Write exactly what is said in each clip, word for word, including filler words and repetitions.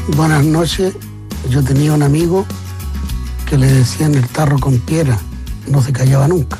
Buenas noches. Yo tenía un amigo que le decían el tarro con piedra, no se callaba nunca.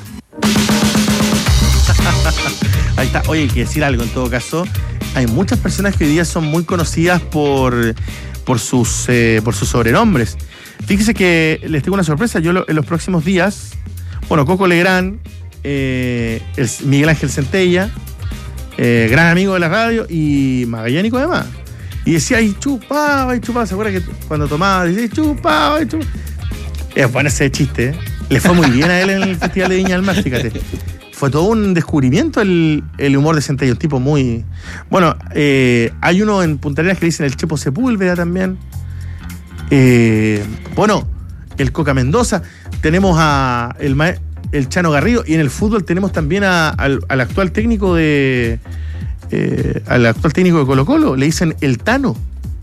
Ahí está. Oye, hay que decir algo en todo caso. Hay muchas personas que hoy día son muy conocidas por, por, sus, eh, por sus sobrenombres. Fíjese que les tengo una sorpresa. Yo lo, en los próximos días, bueno, Coco Legrand, eh, el Miguel Ángel Centella, eh, gran amigo de la radio, y magallánico además. Y decía, ay, chupaba, ay, chupaba. ¿Se acuerda que cuando tomaba decía, chupaba, ay, chupaba? Es bueno ese chiste, ¿eh? Le fue muy bien a él en el Festival de Viña del Mar, fíjate. Fue todo un descubrimiento el, el humor de Centella, un tipo muy... Bueno, eh, hay uno en Punta Arenas que dicen el Chepo Sepúlveda también. Eh, bueno, el Coca Mendoza. Tenemos a el, ma- el Chano Garrido. Y en el fútbol tenemos también a, al, al actual técnico de... Eh, al actual técnico de Colo Colo. Le dicen el Tano.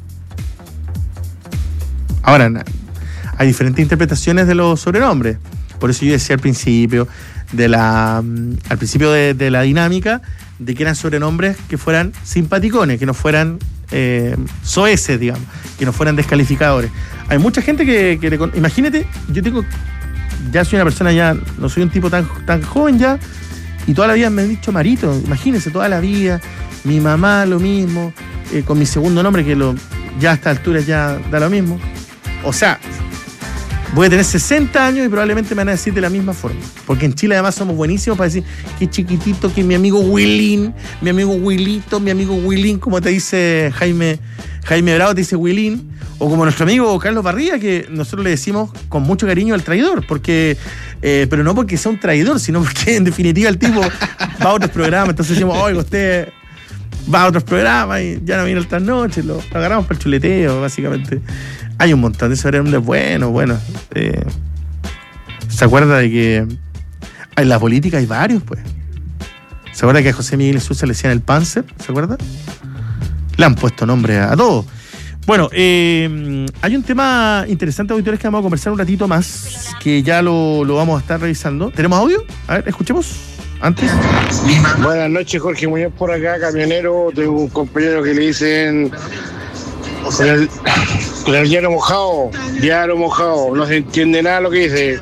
Ahora, hay diferentes interpretaciones de los sobrenombres. Por eso yo decía al principio... de la al principio de, de la dinámica de que eran sobrenombres que fueran simpaticones, que no fueran eh, soeces, digamos, que no fueran descalificadores. Hay mucha gente que, que le, imagínate, yo tengo, ya soy una persona, ya no soy un tipo tan, tan joven ya, y toda la vida me han dicho Marito, imagínense, toda la vida, mi mamá lo mismo, eh, con mi segundo nombre que lo ya a esta altura ya da lo mismo. O sea, voy a tener sesenta años y probablemente me van a decir de la misma forma. Porque en Chile además somos buenísimos para decir que chiquitito, que mi amigo Willín, mi amigo Willito, mi amigo Willín, como te dice Jaime, Jaime Bravo, te dice Willín. O como nuestro amigo Carlos Barría, que nosotros le decimos con mucho cariño al traidor. porque eh, Pero no porque sea un traidor, sino porque en definitiva el tipo va a otros programas. Entonces decimos, oiga, usted va a otros programas y ya no viene estas noches. Lo, lo agarramos para el chuleteo, básicamente. Hay un montón de sobrenombres buenos, bueno. Eh, ¿Se acuerda de que en la política hay varios, pues? ¿Se acuerda que a José Miguel Sousa le decían el Panzer? ¿Se acuerda? Le han puesto nombre a, a todos. Bueno, eh, hay un tema interesante, auditores, que vamos a conversar un ratito más, que ya lo, lo vamos a estar revisando. ¿Tenemos audio? A ver, escuchemos antes. Buenas noches, Jorge Muñoz por acá, camionero. Tengo un compañero que le dicen... Con el, con el diario mojado, diario mojado, no se entiende nada lo que dice.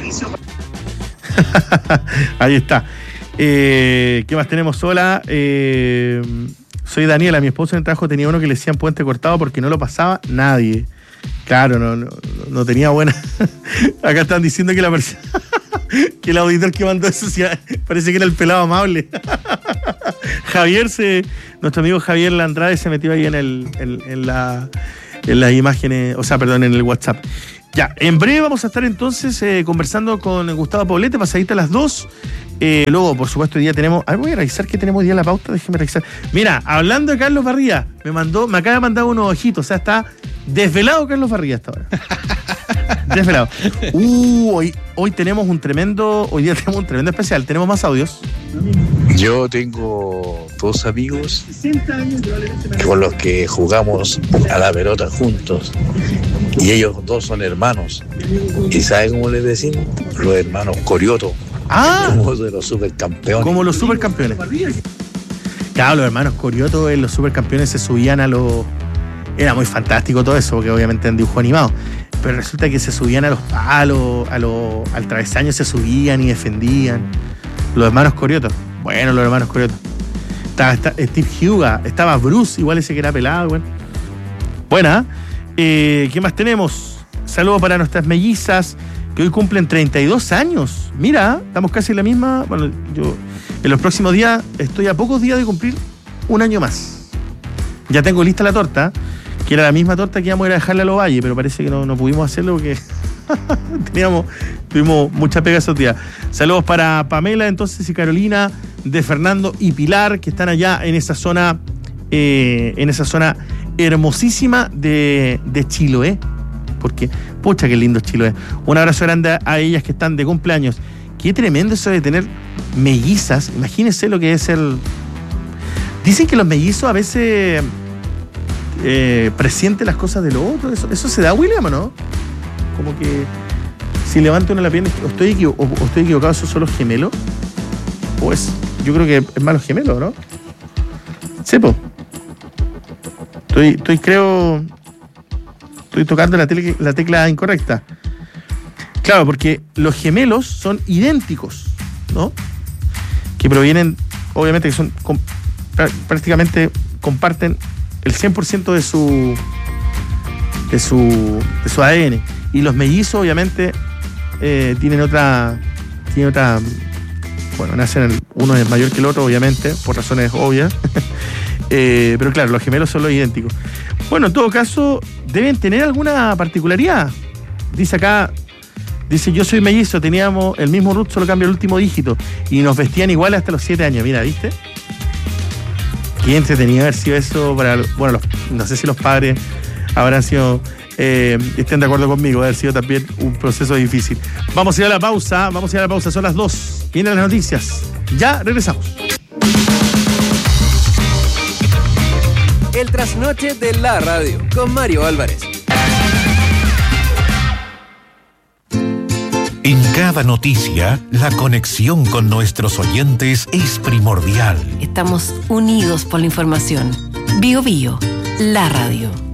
Ahí está. Eh, ¿Qué más tenemos? Hola, eh, soy Daniela, mi esposo en el trabajo tenía uno que le decían puente cortado porque no lo pasaba nadie. Claro, no, no, no tenía buena. Acá están diciendo que la persona, que el auditor que mandó eso parece que era el pelado amable. Javier se, nuestro amigo Javier Landrade se metió ahí en el, en, en la, en las imágenes, o sea, perdón, en el WhatsApp. Ya, en breve vamos a estar entonces eh, conversando con Gustavo Poblete, pasadita a las dos. Eh, luego, por supuesto, hoy día tenemos. A ver, voy a revisar qué tenemos hoy día en la pauta, déjeme revisar. Mira, hablando de Carlos Barría, me mandó, me acaba de mandar unos ojitos, o sea, está desvelado Carlos Barría hasta ahora. Desvelado. Uh, hoy, hoy tenemos un tremendo, hoy día tenemos un tremendo especial, tenemos más audios. Yo tengo dos amigos con los que jugamos a la pelota juntos y ellos dos son hermanos. ¿Y saben cómo les decimos? Los hermanos Corioto. Ah, como de los supercampeones. Como los supercampeones. Claro, los hermanos Corioto en los supercampeones se subían a los... Era muy fantástico todo eso, porque obviamente en dibujo animado. Pero resulta que se subían a los palos, a los, al travesaño se subían y defendían. Los hermanos Corioto. Bueno, los hermanos Corioto. Estaba, estaba Steve Huga, estaba Bruce, igual ese que era pelado, bueno. Buena. Eh, ¿Qué más tenemos? Saludos para nuestras mellizas, que hoy cumplen treinta y dos años. Mira, estamos casi en la misma. Bueno, yo en los próximos días estoy a pocos días de cumplir un año más. Ya tengo lista la torta, que era la misma torta que íbamos a ir a dejarle a los Valle, pero parece que no, no pudimos hacerlo porque teníamos, tuvimos mucha pega esos días. Saludos para Pamela entonces y Carolina, de Fernando y Pilar, que están allá en esa zona, eh, en esa zona hermosísima de, de Chiloé. Porque, pucha, qué lindo Chiloé. Un abrazo grande a ellas que están de cumpleaños. Qué tremendo eso de tener mellizas. Imagínense lo que es el... Dicen que los mellizos a veces eh, presienten las cosas de lo otro. ¿Eso, eso se da, William, o no? Como que si levanta uno la pierna, ¿o estoy, equivo- o, o estoy equivocado, esos son los gemelos? O es, yo creo que es más los gemelos, ¿no? Sí, po. Estoy, estoy creo... estoy tocando la, tele, la tecla incorrecta. Claro, porque los gemelos son idénticos, ¿no? Que provienen, obviamente, que son com, prácticamente comparten el cien por ciento de su, de su, de su A D N. Y los mellizos, obviamente, eh, tienen otra, tienen otra, bueno, nacen, uno es mayor que el otro, obviamente, por razones obvias. eh, pero claro, los gemelos son los idénticos. Bueno, en todo caso, deben tener alguna particularidad. Dice acá, dice, yo soy mellizo, teníamos el mismo root, solo cambio el último dígito. Y nos vestían igual hasta los siete años. Mira, ¿viste? Qué entretenido haber sido eso para, bueno, los, no sé si los padres habrán sido, eh, estén de acuerdo conmigo, haber sido también un proceso difícil. Vamos a ir a la pausa, vamos a ir a la pausa, son las dos. Vienen las noticias. Ya regresamos. El trasnoche de la radio con Mario Álvarez. En cada noticia, la conexión con nuestros oyentes es primordial. Estamos unidos por la información. Bio Bio, la radio.